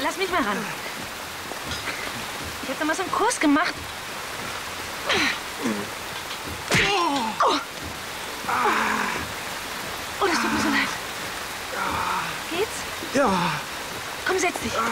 lass mich mal ran. Ich habe da mal so einen Kurs gemacht. Oh, das tut mir so leid. Geht's? Ja. Komm, setz dich.